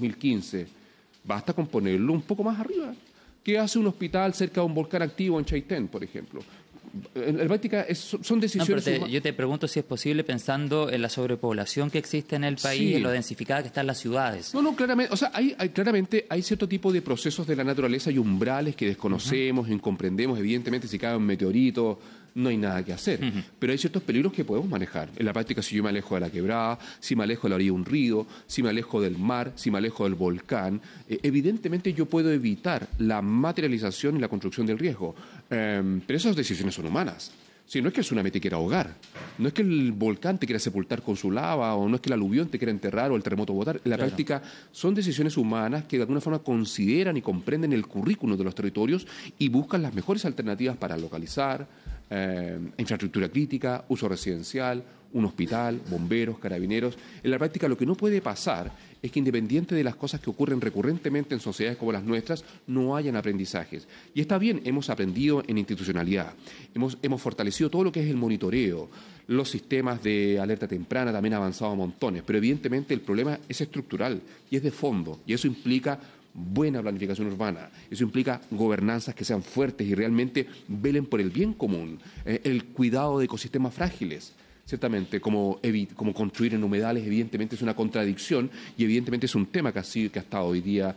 2015. Basta con ponerlo un poco más arriba. ¿Qué hace un hospital cerca de un volcán activo en Chaitén, por ejemplo? En la práctica son decisiones... Yo te pregunto si es posible pensando en la sobrepoblación que existe en el país, Sí. en lo densificada que están las ciudades. No, claramente, o sea, claramente hay cierto tipo de procesos de la naturaleza y umbrales que desconocemos, incomprendemos. Evidentemente, si cae un meteorito, no hay nada que hacer. Pero hay ciertos peligros que podemos manejar. En la práctica, si yo me alejo de la quebrada, si me alejo de la orilla de un río, si me alejo del mar, si me alejo del volcán, evidentemente yo puedo evitar la materialización y la construcción del riesgo. Pero esas decisiones son humanas. Sí, no es que el tsunami te quiera ahogar, no es que el volcán te quiera sepultar con su lava, o no es que el aluvión te quiera enterrar o el terremoto botar. En la práctica son decisiones humanas que de alguna forma consideran y comprenden el currículum de los territorios y buscan las mejores alternativas para localizar, infraestructura crítica, uso residencial, un hospital, bomberos, carabineros. En la práctica lo que no puede pasar es que independiente de las cosas que ocurren recurrentemente en sociedades como las nuestras, no hayan aprendizajes. Y está bien, hemos aprendido en institucionalidad, hemos fortalecido todo lo que es el monitoreo, los sistemas de alerta temprana también han avanzado montones, pero evidentemente el problema es estructural y es de fondo, y eso implica buena planificación urbana, eso implica gobernanzas que sean fuertes y realmente velen por el bien común, el cuidado de ecosistemas frágiles. Ciertamente, como construir en humedales, evidentemente es una contradicción y evidentemente es un tema que ha estado hoy día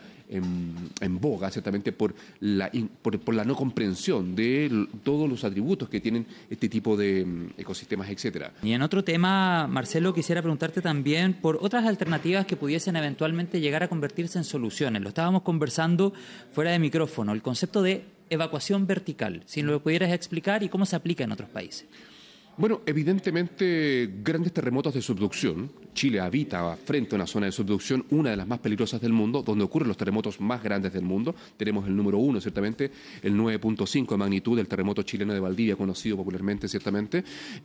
en boga, ciertamente por la no comprensión de todos los atributos que tienen este tipo de ecosistemas, etcétera. Y en otro tema, Marcelo, quisiera preguntarte también por otras alternativas que pudiesen eventualmente llegar a convertirse en soluciones. Lo estábamos conversando fuera de micrófono, el concepto de evacuación vertical, si lo pudieras explicar y cómo se aplica en otros países. Bueno, evidentemente grandes terremotos de subducción. Chile habita frente a una zona de subducción, una de las más peligrosas del mundo, donde ocurren los terremotos más grandes del mundo. Tenemos el número 1, ciertamente, el 9.5 de magnitud del terremoto chileno de Valdivia, conocido popularmente, ciertamente,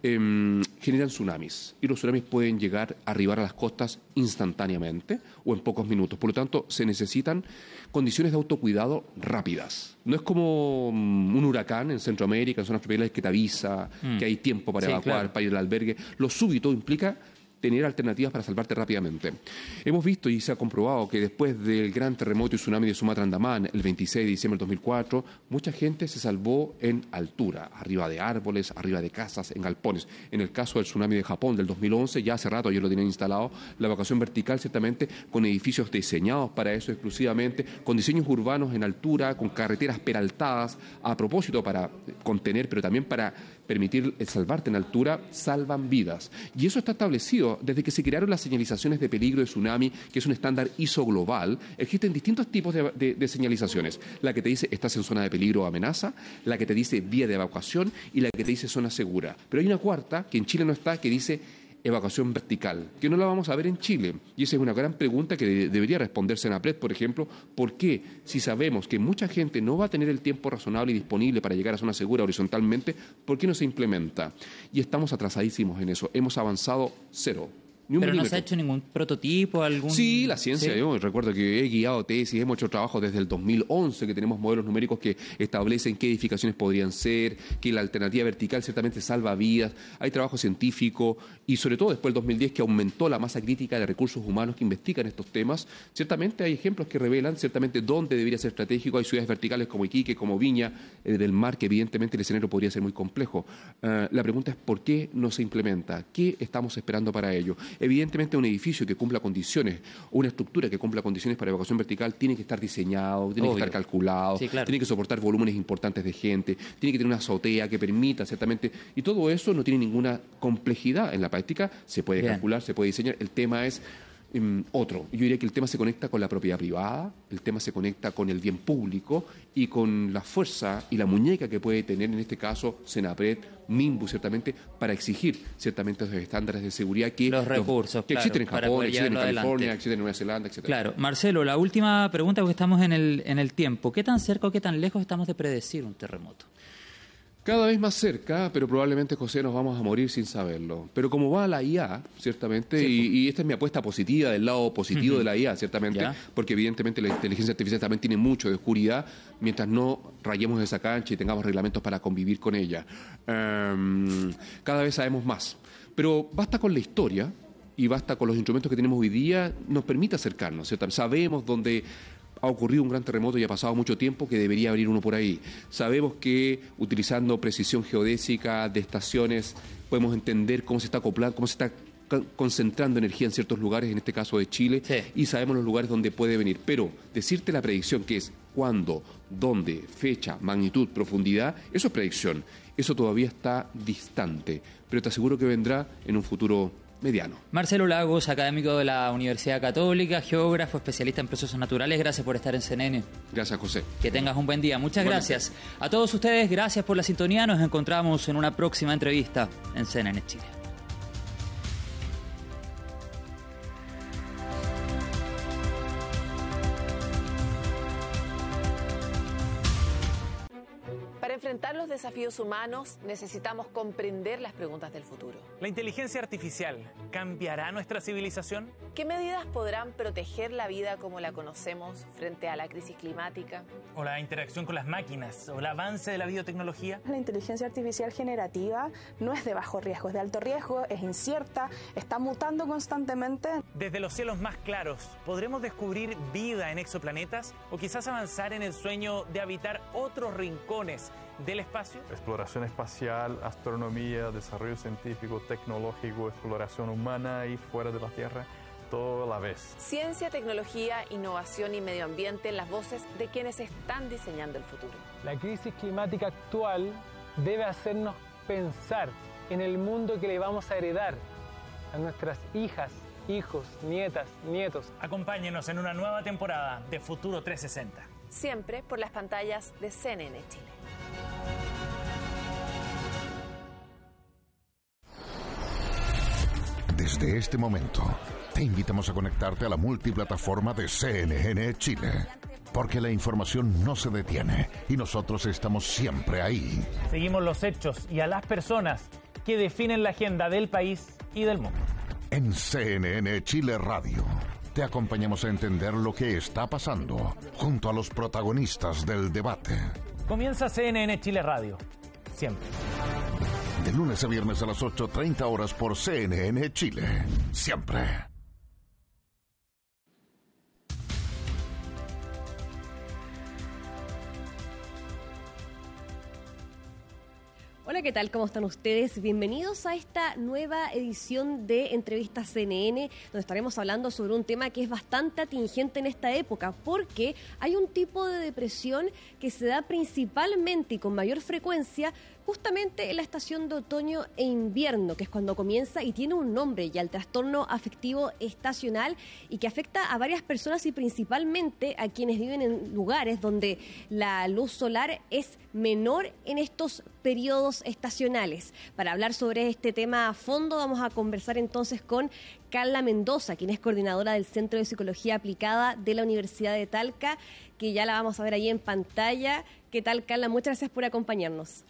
generan tsunamis. Y los tsunamis pueden arribar a las costas instantáneamente o en pocos minutos. Por lo tanto, se necesitan condiciones de autocuidado rápidas. No es como un huracán en Centroamérica, en zonas tropicales, que te avisa que hay tiempo para evacuar, claro, para ir al albergue. Lo súbito implica tener alternativas para salvarte rápidamente. Hemos visto y se ha comprobado que después del gran terremoto y tsunami de Sumatra Andamán, el 26 de diciembre del 2004, mucha gente se salvó en altura, arriba de árboles, arriba de casas, en galpones. En el caso del tsunami de Japón del 2011, ya hace rato ellos lo tienen instalado, la evacuación vertical ciertamente con edificios diseñados para eso exclusivamente, con diseños urbanos en altura, con carreteras peraltadas, a propósito para contener, pero también para permitir salvarte en altura, salvan vidas. Y eso está establecido desde que se crearon las señalizaciones de peligro de tsunami, que es un estándar ISO global. Existen distintos tipos de señalizaciones. La que te dice estás en zona de peligro o amenaza, la que te dice vía de evacuación y la que te dice zona segura. Pero hay una cuarta, que en Chile no está, que dice evacuación vertical, que no la vamos a ver en Chile. Y esa es una gran pregunta que debería responderse en APRED, por ejemplo. ¿Por qué? Si sabemos que mucha gente no va a tener el tiempo razonable y disponible para llegar a zona segura horizontalmente, ¿por qué no se implementa? Y estamos atrasadísimos en eso. Hemos avanzado cero. Pero no se ha hecho ningún prototipo, algún... Sí, la ciencia. ¿Sí? Yo recuerdo que he guiado tesis, hemos hecho trabajo desde el 2011, que tenemos modelos numéricos que establecen qué edificaciones podrían ser, que la alternativa vertical ciertamente salva vidas. Hay trabajo científico y sobre todo después del 2010 que aumentó la masa crítica de recursos humanos que investigan estos temas. Ciertamente hay ejemplos que revelan ciertamente dónde debería ser estratégico. Hay ciudades verticales como Iquique, como Viña del Mar, que evidentemente el escenario podría ser muy complejo. La pregunta es ¿por qué no se implementa? ¿Qué estamos esperando para ello? Evidentemente un edificio que cumpla condiciones, una estructura que cumpla condiciones para evacuación vertical tiene que estar diseñado, tiene que estar calculado, sí, claro, tiene que soportar volúmenes importantes de gente, tiene que tener una azotea que permita ciertamente, y todo eso no tiene ninguna complejidad en la práctica, se puede calcular, se puede diseñar. El tema es otro. Yo diría que el tema se conecta con la propiedad privada, el tema se conecta con el bien público y con la fuerza y la muñeca que puede tener en este caso Senapred, Minbu, ciertamente, para exigir ciertamente esos estándares de seguridad que los recursos que existen en Japón, existen en California, existen en Nueva Zelanda, etc. Claro. Marcelo, la última pregunta, porque estamos en el tiempo. ¿Qué tan cerca o qué tan lejos estamos de predecir un terremoto? Cada vez más cerca, pero probablemente, José, nos vamos a morir sin saberlo. Pero como va la IA, ciertamente, sí, y esta es mi apuesta positiva, del lado positivo de la IA, ciertamente, porque evidentemente la inteligencia artificial también tiene mucho de oscuridad, mientras no rayemos esa cancha y tengamos reglamentos para convivir con ella. Cada vez sabemos más. Pero basta con la historia y basta con los instrumentos que tenemos hoy día, nos permite acercarnos, ¿cierto? Sabemos dónde ha ocurrido un gran terremoto y ha pasado mucho tiempo que debería abrir uno por ahí. Sabemos que utilizando precisión geodésica de estaciones podemos entender cómo se está acoplando, cómo se está concentrando energía en ciertos lugares, en este caso de Chile, Sí. y sabemos los lugares donde puede venir. Pero decirte la predicción que es cuándo, dónde, fecha, magnitud, profundidad, eso es predicción. Eso todavía está distante, pero te aseguro que vendrá en un futuro mediano. Marcelo Lagos, académico de la Universidad Católica, geógrafo, especialista en procesos naturales, gracias por estar en CNN. Gracias, José. Que tengas un buen día. Muchas Igualmente. gracias. A todos ustedes, gracias por la sintonía. Nos encontramos en una próxima entrevista en CNN Chile. Para enfrentar los desafíos humanos necesitamos comprender las preguntas del futuro. ¿La inteligencia artificial cambiará nuestra civilización? ¿Qué medidas podrán proteger la vida como la conocemos frente a la crisis climática? ¿O la interacción con las máquinas? ¿O el avance de la biotecnología? La inteligencia artificial generativa no es de bajo riesgo, es de alto riesgo, es incierta, está mutando constantemente. Desde los cielos más claros, ¿podremos descubrir vida en exoplanetas? ¿O quizás avanzar en el sueño de habitar otros rincones del espacio? Exploración espacial, astronomía, desarrollo científico, tecnológico, exploración humana y fuera de la Tierra, todo a la vez. Ciencia, tecnología, innovación y medio ambiente, las voces de quienes están diseñando el futuro. La crisis climática actual debe hacernos pensar en el mundo que le vamos a heredar a nuestras hijas, hijos, nietas, nietos. Acompáñenos en una nueva temporada de Futuro 360. Siempre por las pantallas de CNN Chile. Desde este momento, te invitamos a conectarte a la multiplataforma de CNN Chile, porque la información no se detiene y nosotros estamos siempre ahí. Seguimos los hechos y a las personas que definen la agenda del país y del mundo. En CNN Chile Radio, te acompañamos a entender lo que está pasando junto a los protagonistas del debate. Comienza CNN Chile Radio. Siempre. De lunes a viernes a las 8:30 horas por CNN Chile. Siempre. Hola, ¿qué tal? ¿Cómo están ustedes? Bienvenidos a esta nueva edición de Entrevistas CNN, donde estaremos hablando sobre un tema que es bastante atingente en esta época, porque hay un tipo de depresión que se da principalmente y con mayor frecuencia justamente en la estación de otoño e invierno, que es cuando comienza y tiene un nombre ya, el trastorno afectivo estacional, y que afecta a varias personas y principalmente a quienes viven en lugares donde la luz solar es menor en estos periodos estacionales. Para hablar sobre este tema a fondo vamos a conversar entonces con Carla Mendoza, quien es coordinadora del Centro de Psicología Aplicada de la Universidad de Talca, que ya la vamos a ver ahí en pantalla. ¿Qué tal, Carla? Muchas gracias por acompañarnos.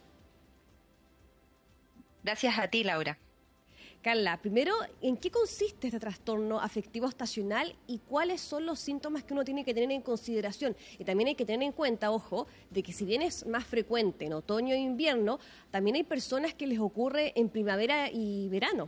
Gracias a ti, Laura. Carla, primero, ¿en qué consiste este trastorno afectivo estacional y cuáles son los síntomas que uno tiene que tener en consideración? Y también hay que tener en cuenta, ojo, de que si bien es más frecuente en otoño e invierno, también hay personas que les ocurre en primavera y verano.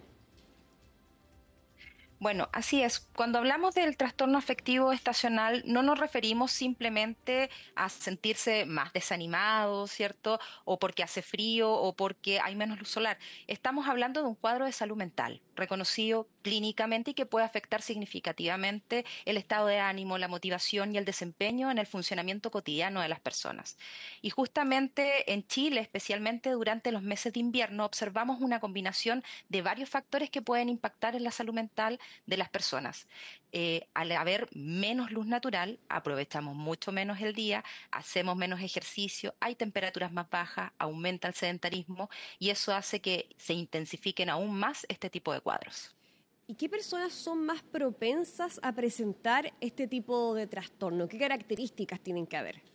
Bueno, así es. Cuando hablamos del trastorno afectivo estacional, no nos referimos simplemente a sentirse más desanimado, ¿cierto? O porque hace frío o porque hay menos luz solar. Estamos hablando de un cuadro de salud mental reconocido clínicamente y que puede afectar significativamente el estado de ánimo, la motivación y el desempeño en el funcionamiento cotidiano de las personas. Y justamente en Chile, especialmente durante los meses de invierno, observamos una combinación de varios factores que pueden impactar en la salud mental de las personas. Al haber menos luz natural, aprovechamos mucho menos el día, hacemos menos ejercicio, hay temperaturas más bajas, aumenta el sedentarismo y eso hace que se intensifiquen aún más este tipo de cuadros. ¿Y qué personas son más propensas a presentar este tipo de trastorno? ¿Qué características tienen que haber?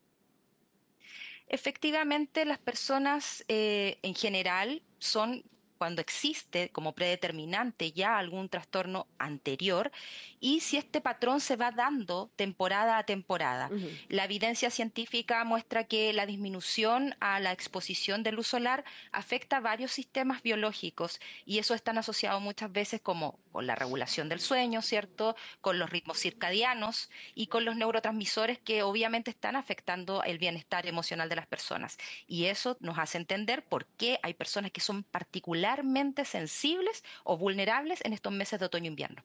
Efectivamente, las personas en general son cuando existe como predeterminante ya algún trastorno anterior y si este patrón se va dando temporada a temporada. La evidencia científica muestra que la disminución a la exposición de luz solar afecta varios sistemas biológicos y eso están asociados muchas veces como con la regulación del sueño, ¿cierto? Con los ritmos circadianos y con los neurotransmisores que obviamente están afectando el bienestar emocional de las personas. Y eso nos hace entender por qué hay personas que son particularmente sensibles o vulnerables en estos meses de otoño-invierno.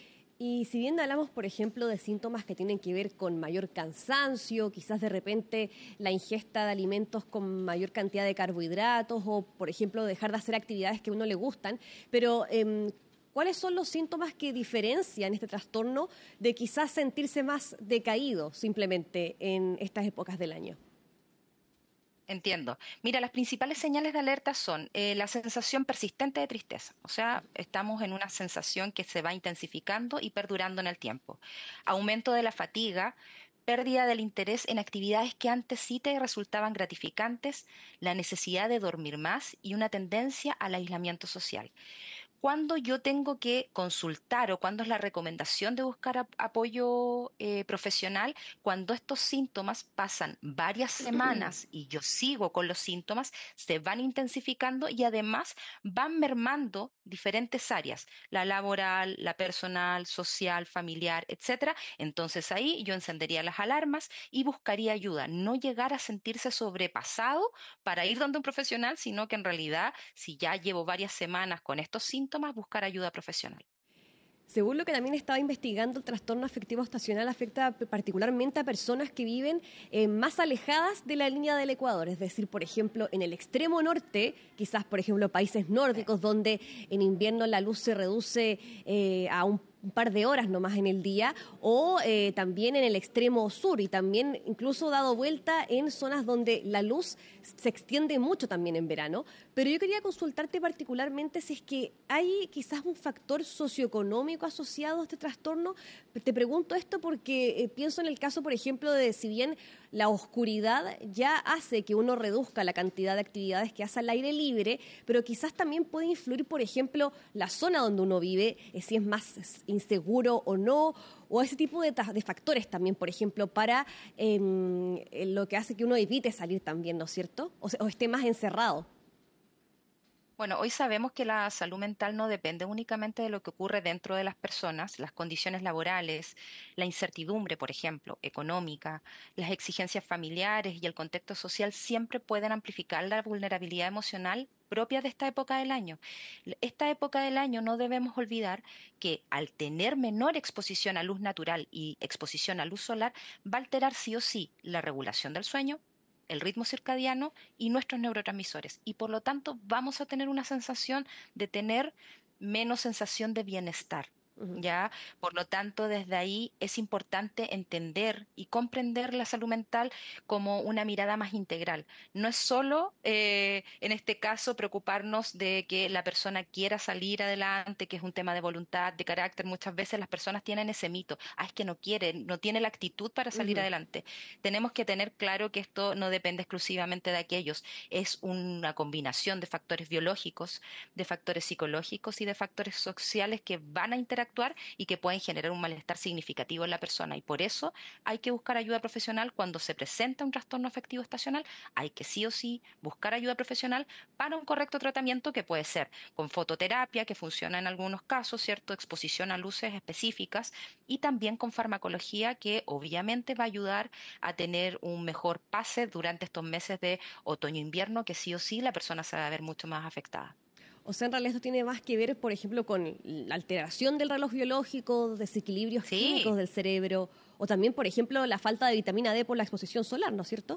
Y si bien hablamos, por ejemplo, de síntomas que tienen que ver con mayor cansancio, quizás de repente la ingesta de alimentos con mayor cantidad de carbohidratos o, por ejemplo, dejar de hacer actividades que a uno le gustan, pero ¿cuáles son los síntomas que diferencian este trastorno de quizás sentirse más decaído simplemente en estas épocas del año? Entiendo. Mira, las principales señales de alerta son la sensación persistente de tristeza, o sea, estamos en una sensación que se va intensificando y perdurando en el tiempo. Aumento de la fatiga, pérdida del interés en actividades que antes sí te resultaban gratificantes, la necesidad de dormir más y una tendencia al aislamiento social. ¿Cuándo yo tengo que consultar o cuándo es la recomendación de buscar apoyo profesional? Cuando estos síntomas pasan varias semanas y yo sigo con los síntomas, se van intensificando y además van mermando diferentes áreas, la laboral, la personal, social, familiar, etcétera. Entonces ahí yo encendería las alarmas y buscaría ayuda, no llegar a sentirse sobrepasado para ir donde un profesional, sino que en realidad, si ya llevo varias semanas con estos síntomas, buscar ayuda profesional. Según lo que también estaba investigando, el trastorno afectivo estacional afecta particularmente a personas que viven más alejadas de la línea del Ecuador, es decir, por ejemplo, en el extremo norte, quizás, por ejemplo, países nórdicos donde en invierno la luz se reduce a un par de horas nomás en el día, o también en el extremo sur y también incluso dado vuelta en zonas donde la luz se extiende mucho también en verano. Pero yo quería consultarte particularmente si es que hay quizás un factor socioeconómico asociado a este trastorno. Te pregunto esto porque pienso en el caso, por ejemplo, de si bien la oscuridad ya hace que uno reduzca la cantidad de actividades que hace al aire libre, pero quizás también puede influir, por ejemplo, la zona donde uno vive, si es más inseguro o no, o ese tipo de factores también, por ejemplo, para lo que hace que uno evite salir también, ¿no es cierto? O esté más encerrado. Bueno, hoy sabemos que la salud mental no depende únicamente de lo que ocurre dentro de las personas, las condiciones laborales, la incertidumbre, por ejemplo, económica, las exigencias familiares y el contexto social siempre pueden amplificar la vulnerabilidad emocional propia de esta época del año. Esta época del año no debemos olvidar que al tener menor exposición a luz natural y exposición a luz solar, va a alterar sí o sí la regulación del sueño, el ritmo circadiano y nuestros neurotransmisores. Y por lo tanto vamos a tener una sensación de tener menos sensación de bienestar. ¿Ya? Por lo tanto, desde ahí es importante entender y comprender la salud mental como una mirada más integral. No es solo, en este caso, preocuparnos de que la persona quiera salir adelante, que es un tema de voluntad, de carácter. Muchas veces las personas tienen ese mito, es que no quiere, no tiene la actitud para salir adelante. Tenemos que tener claro que esto no depende exclusivamente de aquellos, es una combinación de factores biológicos, de factores psicológicos y de factores sociales que van a interactuar y que pueden generar un malestar significativo en la persona. Y por eso hay que buscar ayuda profesional cuando se presenta un trastorno afectivo estacional. Hay que sí o sí buscar ayuda profesional para un correcto tratamiento que puede ser con fototerapia, que funciona en algunos casos, ¿cierto? Exposición a luces específicas y también con farmacología que obviamente va a ayudar a tener un mejor pase durante estos meses de otoño-invierno que sí o sí la persona se va a ver mucho más afectada. O sea, en realidad esto tiene más que ver, por ejemplo, con la alteración del reloj biológico, desequilibrios químicos del cerebro, o también, por ejemplo, la falta de vitamina D por la exposición solar, ¿no es cierto?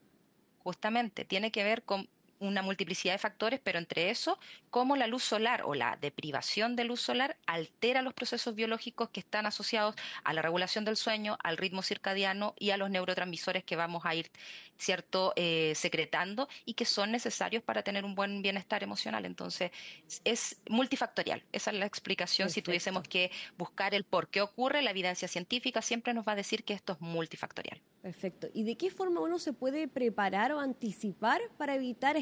Justamente, tiene que ver con una multiplicidad de factores, pero entre eso, cómo la luz solar o la deprivación de luz solar altera los procesos biológicos que están asociados a la regulación del sueño, al ritmo circadiano y a los neurotransmisores que vamos a ir, ¿cierto?, secretando y que son necesarios para tener un buen bienestar emocional. Entonces, es multifactorial. Esa es la explicación. Perfecto. Si tuviésemos que buscar el por qué ocurre, la evidencia científica siempre nos va a decir que esto es multifactorial. Perfecto. ¿Y de qué forma uno se puede preparar o anticipar para evitar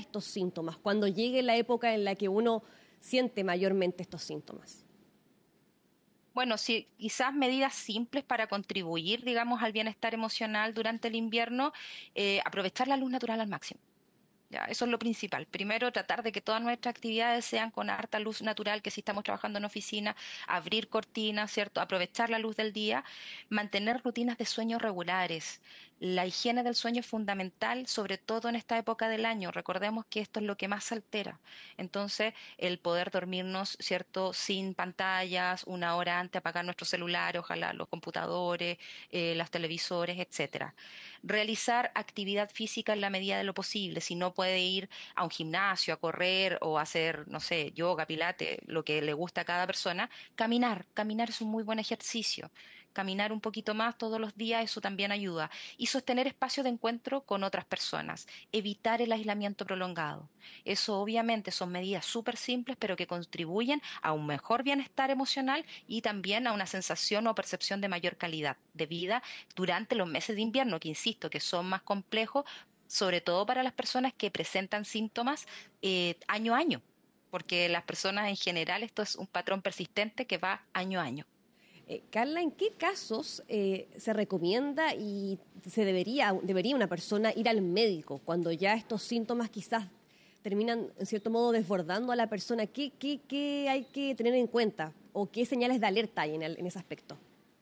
estos síntomas, cuando llegue la época en la que uno siente mayormente estos síntomas? Bueno, sí, quizás medidas simples para contribuir, digamos, al bienestar emocional durante el invierno, aprovechar la luz natural al máximo. Ya, eso es lo principal. Primero, tratar de que todas nuestras actividades sean con harta luz natural, que si estamos trabajando en oficina, abrir cortinas, ¿cierto? Aprovechar la luz del día, mantener rutinas de sueño regulares. La higiene del sueño es fundamental, sobre todo en esta época del año. Recordemos que esto es lo que más altera. Entonces, el poder dormirnos, ¿cierto? Sin pantallas, una hora antes apagar nuestro celular, ojalá los computadores, los televisores, etcétera. Realizar actividad física en la medida de lo posible. Si no puede ir a un gimnasio, a correr o a hacer, no sé, yoga, pilates, lo que le gusta a cada persona, caminar. Caminar es un muy buen ejercicio. Caminar un poquito más todos los días, eso también ayuda. Y sostener espacios de encuentro con otras personas. Evitar el aislamiento prolongado. Eso obviamente son medidas súper simples, pero que contribuyen a un mejor bienestar emocional y también a una sensación o percepción de mayor calidad de vida durante los meses de invierno, que insisto, que son más complejos, sobre todo para las personas que presentan síntomas año a año, porque las personas en general esto es un patrón persistente que va año a año. Carla, ¿en qué casos se recomienda y debería una persona ir al médico cuando ya estos síntomas quizás terminan en cierto modo desbordando a la persona? ¿Qué hay que tener en cuenta o qué señales de alerta hay en ese aspecto?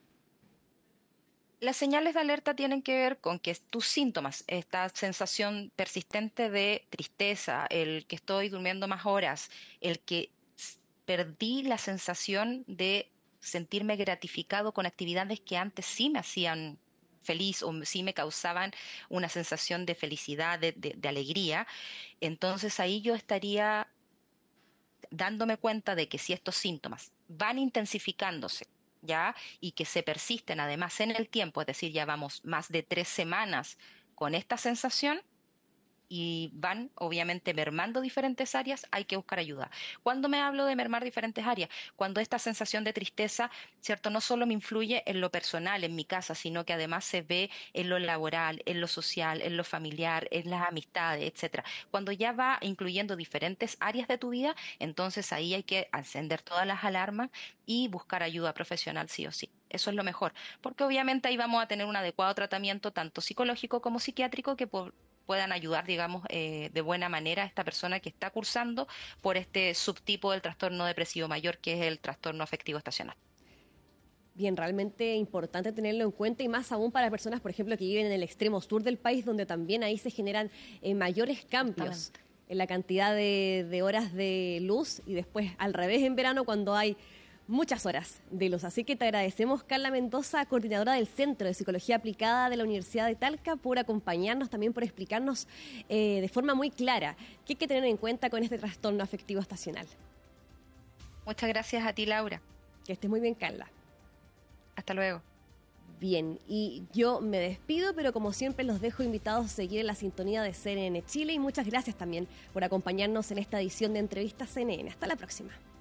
Las señales de alerta tienen que ver con que tus síntomas, esta sensación persistente de tristeza, el que estoy durmiendo más horas, el que perdí la sensación de sentirme gratificado con actividades que antes sí me hacían feliz o sí me causaban una sensación de felicidad, de alegría, entonces ahí yo estaría dándome cuenta de que si estos síntomas van intensificándose, ¿ya? Y que se persisten además en el tiempo, es decir, ya vamos más de 3 semanas con esta sensación y van obviamente mermando diferentes áreas, hay que buscar ayuda. Cuando me hablo de mermar diferentes áreas, cuando esta sensación de tristeza, ¿cierto? No solo me influye en lo personal, en mi casa, sino que además se ve en lo laboral, en lo social, en lo familiar, en las amistades, etcétera. Cuando ya va incluyendo diferentes áreas de tu vida, entonces ahí hay que encender todas las alarmas y buscar ayuda profesional sí o sí. Eso es lo mejor, porque obviamente ahí vamos a tener un adecuado tratamiento tanto psicológico como psiquiátrico que puedan ayudar, digamos, de buena manera a esta persona que está cursando por este subtipo del trastorno depresivo mayor, que es el trastorno afectivo estacional. Bien, realmente importante tenerlo en cuenta y más aún para personas, por ejemplo, que viven en el extremo sur del país, donde también ahí se generan mayores cambios en la cantidad de horas de luz y después al revés en verano cuando hay muchas horas de luz. Así que te agradecemos, Carla Mendoza, coordinadora del Centro de Psicología Aplicada de la Universidad de Talca, por acompañarnos, también por explicarnos de forma muy clara qué hay que tener en cuenta con este trastorno afectivo estacional. Muchas gracias a ti, Laura. Que estés muy bien, Carla. Hasta luego. Bien, y yo me despido, pero como siempre los dejo invitados a seguir en la sintonía de CNN Chile y muchas gracias también por acompañarnos en esta edición de Entrevistas CNN. Hasta la próxima.